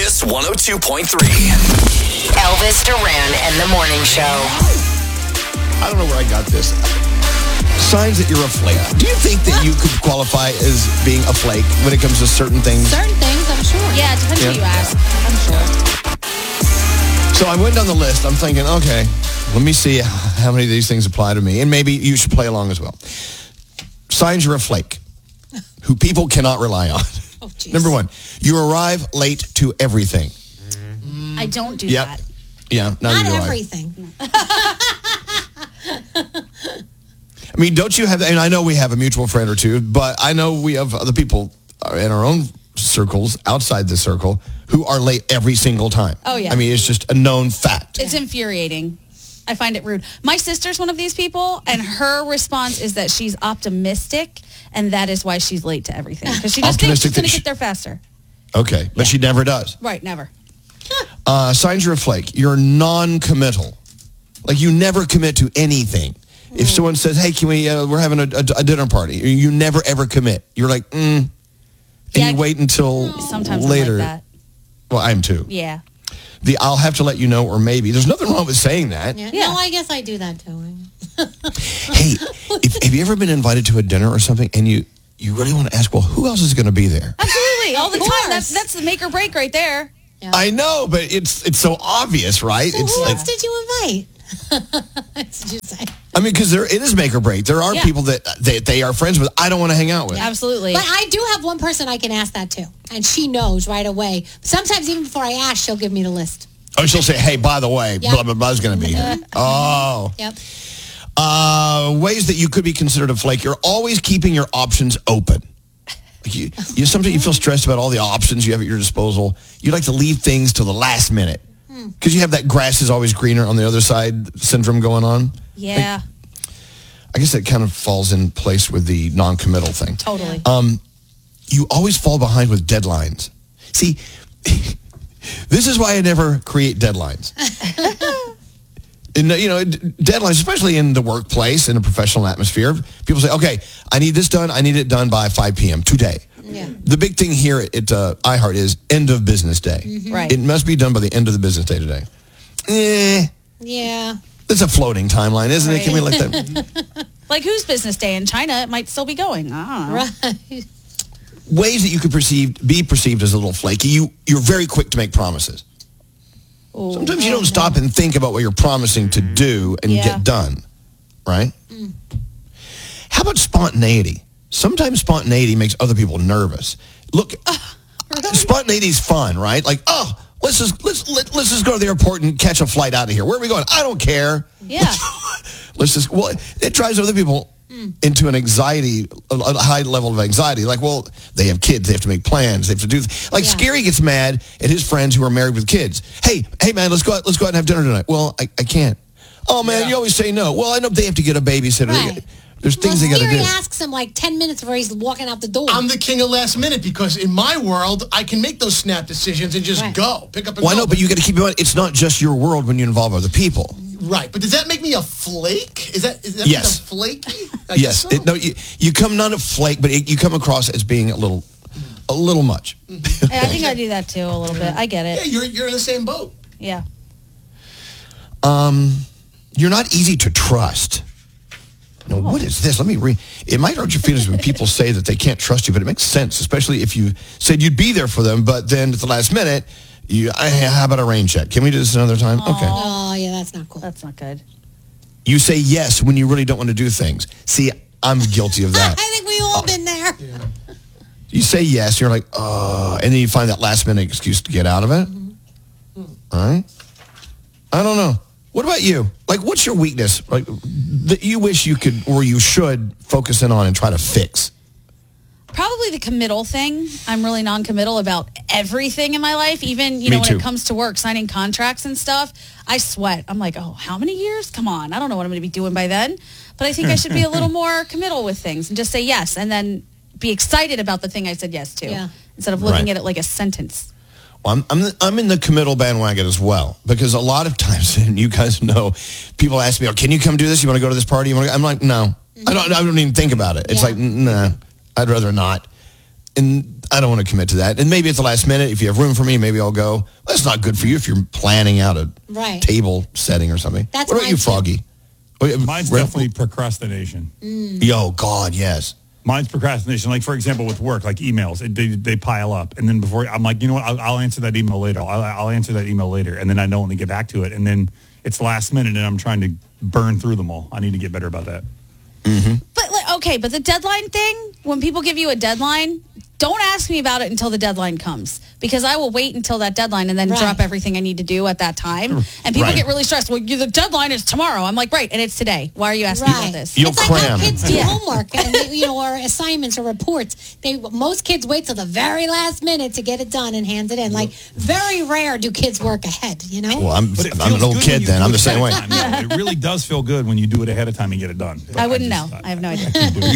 Kiss 102.3. Elvis Duran and the Morning Show. I don't know where I got this. Signs that you're a flake. Do you think that you could qualify as being a flake when it comes to certain things? Certain things, I'm sure. Yeah, it depends who you ask. I'm sure. So I went down the list. I'm thinking, okay, let me see how many of these things apply to me. And maybe you should play along as well. Signs you're a flake who people cannot rely on. Oh, geez. Number one, you arrive late to everything. I don't do Yep. that. Yeah, neither Not do everything. I mean, don't you have, and I know we have a mutual friend or two, but I know we have other people in our own circles, outside the circle, who are late every single time. Oh, yeah. I mean, it's just a known fact. It's infuriating. I find it rude. My sister's one of these people, and her response is that she's optimistic, and that is why she's late to everything. Because she just thinks she's going to get there faster. Okay, but she never does. Right, never. Signs you're a flake. You're non-committal. Like, you never commit to anything. If someone says, hey, can we, we're having a dinner party, you never, ever commit. You're like, and Yeah, you wait until sometimes later. I'm like that. Well, I am too. Yeah. I'll have to let you know, or maybe. There's nothing wrong with saying that. Yeah. Yeah. No, I guess I do that too. Hey, have you ever been invited to a dinner or something, and you really want to ask, well, who else is going to be there? Absolutely. All the Of time. course. That's the make or break right there. Yeah. I know, but it's so obvious, right? So It's who like, else did you invite? What did you say? I mean, because it is make or break. There are Yeah. people that they are friends with. I don't want to hang out with. Absolutely. But I do have one person I can ask that to, and she knows right away. Sometimes even before I ask, she'll give me the list. Oh, she'll say, hey, by the way, Yep. blah, blah, blah is going to be here. Oh. Yep. Ways that you could be considered a flake. You're always keeping your options open. Like you sometimes you feel stressed about all the options you have at your disposal. You like to leave things till the last minute. Because you have that grass is always greener on the other side syndrome going on. yeah. I guess that kind of falls in place with the non-committal thing. Totally. You always fall behind with deadlines. See, this is why I never create deadlines. Deadlines, especially in the workplace, in a professional atmosphere, people say, okay, I need this done. I need it done by 5 p.m. today. Yeah. The big thing here at iHeart is end of business day. Right. It must be done by the end of the business day today. Yeah. It's a floating timeline, isn't it? Can we let that... Like whose business day in China? It might still be going. I don't know. Right. Ways that you could be perceived as a little flaky. You're very quick to make promises. Ooh. Sometimes you don't stop and think about what you're promising to do and Yeah. get done, right? How about spontaneity? Sometimes spontaneity makes other people nervous. Look, spontaneity is fun, right? Like, let's just go to the airport and catch a flight out of here. Where are we going? I don't care. Yeah. It drives other people into an anxiety, a high level of anxiety. Like, well, they have kids, they have to make plans, they have to do. Like, Yeah. Scary gets mad at his friends who are married with kids. Hey, man, let's go out and have dinner tonight. Well, I can't. Oh man, you always say no. Well, I know they have to get a babysitter. Right. There's things they got to Scary do. asks him like 10 minutes before he's walking out the door. I'm the king of last minute because in my world, I can make those snap decisions and just Right. go. Pick up and Well, I go. know, but you got to keep in mind, it's not just your world when you involve other people. Right, but does that make me a flake? Is that Yes. a flaky? I Yes. guess so. You come not a flake, but you come across as being a little much. Yeah, I think I do that too a little bit. I get Yeah, it. you're in the same boat. Yeah. You're not easy to trust. Now, what is this? Let me read. It might hurt your feelings when people say that they can't trust you, but it makes sense, especially if you said you'd be there for them, but then at the last minute, how about a rain check? Can we do this another time? Okay. Oh, yeah, that's not cool. That's not good. You say yes when you really don't want to do things. See, I'm guilty of that. I think we all been there. You say yes, you're like, and then you find that last minute excuse to get out of it. All right? I don't know. What about you? Like, what's your weakness? Like, that you wish you could, or you should, focus in on and try to fix? Probably the committal thing. I'm really non-committal about everything in my life. Even, Me when too. it comes to work, signing contracts and stuff, I sweat. I'm like, how many years? Come on. I don't know what I'm going to be doing by then. But I think I should be a little more committal with things and just say yes and then be excited about the thing I said yes to Yeah. instead of looking Right. at it like a sentence. Well, I'm in the committal bandwagon as well, because a lot of times, and you guys know, people ask me, "Oh, can you come do this? You want to go to this party?" I'm like, no, I don't even think about it. It's Yeah. like, nah, I'd rather not. And I don't want to commit to that. And maybe at the last minute, if you have room for me, maybe I'll go. That's not good for you if you're planning out a table setting or something. That's what about you, Froggy? Mine's definitely procrastination. Yo, God, yes. Mine's procrastination. Like, for example, with work, like emails, they pile up. And then before, I'm like, you know what, I'll answer that email later. I'll answer that email later. And then I don't want to get back to it. And then it's last minute and I'm trying to burn through them all. I need to get better about that. Mm-hmm. But the deadline thing, when people give you a deadline, don't ask me about it until the deadline comes, because I will wait until that deadline and then drop everything I need to do at that time. And people get really stressed. Well, the deadline is tomorrow. I'm like, right, and it's today. Why are you asking about this? You'll it's cram. like how kids do homework, and or assignments or reports. Most kids wait till the very last minute to get it done and hand it in. Like, very rare do kids work ahead. Well, I'm an old kid then. I'm the same way. Yeah, it really does feel good when you do it ahead of time and get it done. I wouldn't know. I have no idea.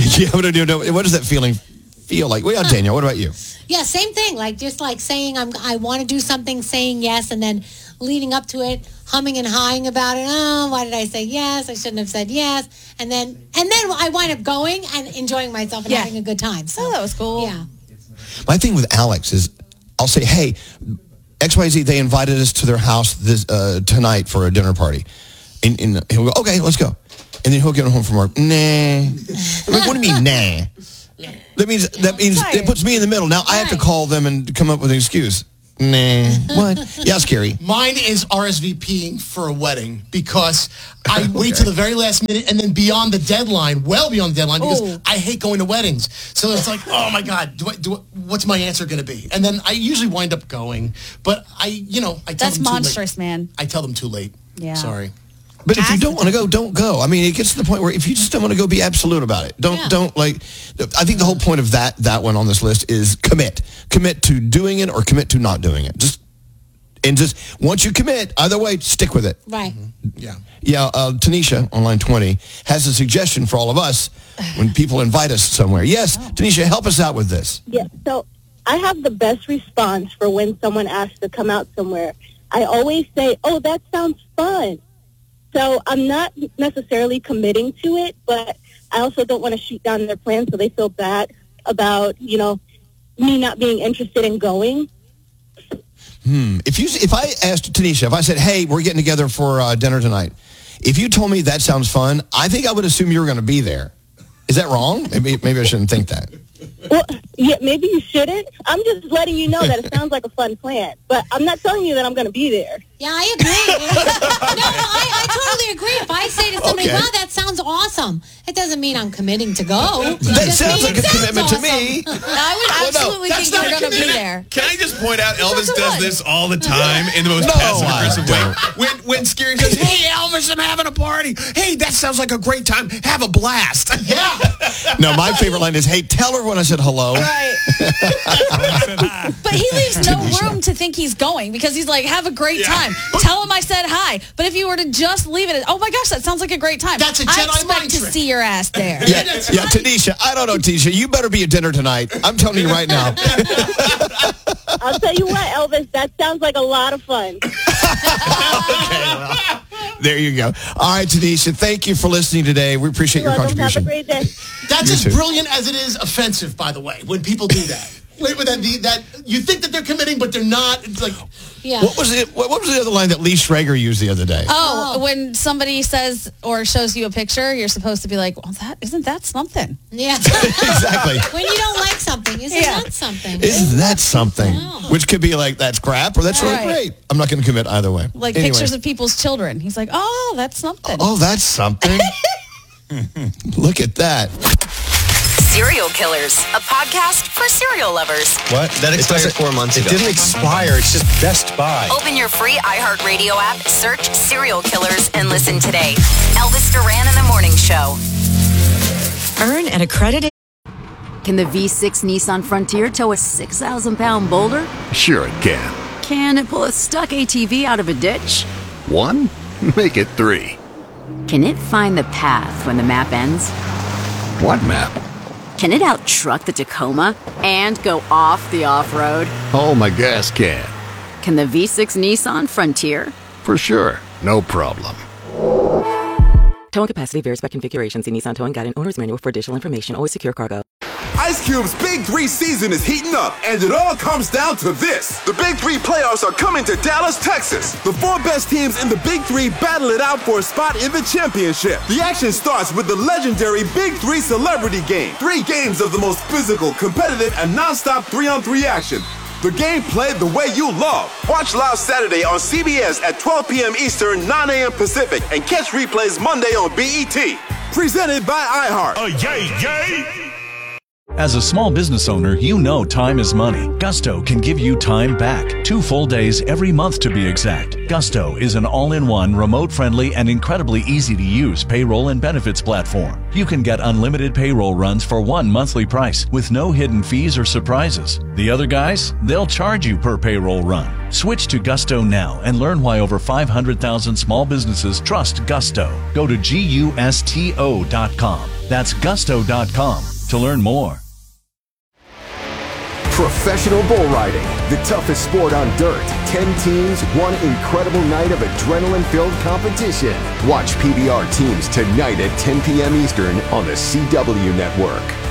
What does that feeling feel like? Well, Danielle, what about you? Yeah, same thing. Like, just like saying I want to do something, saying yes, and then leading up to it, humming and hawing about it. Oh, why did I say yes? I shouldn't have said yes. And then I wind up going and enjoying myself and having a good time. So that was cool. Yeah. My thing with Alex is, I'll say, hey, XYZ, they invited us to their house tonight for a dinner party. And he'll go, okay, let's go. And then he'll get home from work. Nah. Like, what do you mean, nah? That means it puts me in the middle. Now I have to call them and come up with an excuse. Nah. What? Yeah, scary. Mine is RSVPing for a wedding, because I wait till the very last minute and then beyond the deadline, well beyond the deadline, because I hate going to weddings. So it's like, oh my God, what's my answer going to be? And then I usually wind up going, but I tell That's them too monstrous, late. Man. I tell them too late. Yeah. Sorry. But if you don't want to go, don't go. I mean, it gets to the point where if you just don't want to go, be absolute about it. Don't like. I think the whole point of that one on this list is commit. Commit to doing it or commit to not doing it. Just once you commit, either way, stick with it. Right. Yeah. Yeah. Tanisha on line 20 has a suggestion for all of us when people invite us somewhere. Yes, Tanisha, help us out with this. Yeah. So I have the best response for when someone asks to come out somewhere. I always say, "Oh, that sounds fun." So I'm not necessarily committing to it, but I also don't want to shoot down their plans so they feel bad about, me not being interested in going. If I asked Tanisha, if I said, hey, we're getting together for dinner tonight, if you told me that sounds fun, I think I would assume you were going to be there. Is that wrong? Maybe I shouldn't think that. Well, yeah, maybe you shouldn't. I'm just letting you know that it sounds like a fun plan, but I'm not telling you that I'm going to be there. Yeah, I agree. I totally agree. If I say to somebody, wow, that sounds awesome, it doesn't mean I'm committing to go. That sounds like a commitment to me. I would absolutely think you're going to be there. Can I just point out, Elvis does this all the time in the most passive-aggressive way. When Scary says, hey, Elvis, I'm having a party. Hey, that sounds like a great time. Have a blast. Yeah. No, my favorite line is, hey, tell her when I said hello. Right. But he leaves no room to think he's going, because he's like, have a great time. Tell him I said hi. But if you were to just leave it, oh my gosh, that sounds like a great time. That's a I Jedi expect mind to trick. see your ass there. Yeah, Tanisha, I don't know, Tanisha. You better be at dinner tonight. I'm telling you right now. I'll tell you what, Elvis, that sounds like a lot of fun. There you go. All right, Tanisha, thank you for listening today. We appreciate your contribution. Have a great day. That's as brilliant as it is offensive, by the way, when people do that. That you think that they're committing, but they're not. It's like, what was it? What was the other line that Lee Schrager used the other day? When somebody says or shows you a picture, you're supposed to be like, well, isn't that something? Yeah. Exactly. When you don't like something, isn't that something? Isn't that something? Which could be like, that's crap, or that's really great. I'm not going to commit either way. Like Anyway. pictures of people's children. He's like, oh, that's something. Oh, that's something. Look at that. Serial Killers, a podcast for serial lovers. What? That expired 4 months ago. It didn't expire. It's just Best Buy. Open your free iHeartRadio app, search Serial Killers, and listen today. Elvis Duran in the Morning Show. Earn an accredited... Can the V6 Nissan Frontier tow a 6,000-pound boulder? Sure it can. Can it pull a stuck ATV out of a ditch? 1? Make it 3. Can it find the path when the map ends? What map? Can it out-truck the Tacoma and go off the off-road? Oh, my gas can. Can the V6 Nissan Frontier? For sure. No problem. Towing capacity varies by configuration. See Nissan Towing Guide and Owner's Manual for additional information. Always secure cargo. Ice Cube's Big 3 season is heating up, and it all comes down to this. The Big 3 playoffs are coming to Dallas, Texas. The 4 best teams in the Big 3 battle it out for a spot in the championship. The action starts with the legendary Big 3 Celebrity Game. 3 games of the most physical, competitive, and non-stop 3-on-3 action. The game played the way you love. Watch live Saturday on CBS at 12 p.m. Eastern, 9 a.m. Pacific, and catch replays Monday on BET. Presented by iHeart. Yay! As a small business owner, you know time is money. Gusto can give you time back. 2 full days every month to be exact. Gusto is an all-in-one, remote-friendly, and incredibly easy-to-use payroll and benefits platform. You can get unlimited payroll runs for 1 monthly price with no hidden fees or surprises. The other guys, they'll charge you per payroll run. Switch to Gusto now and learn why over 500,000 small businesses trust Gusto. Go to GUSTO.com. That's Gusto.com to learn more. Professional bull riding, the toughest sport on dirt. 10 teams, one incredible night of adrenaline-filled competition. Watch PBR teams tonight at 10 p.m. Eastern on the CW Network.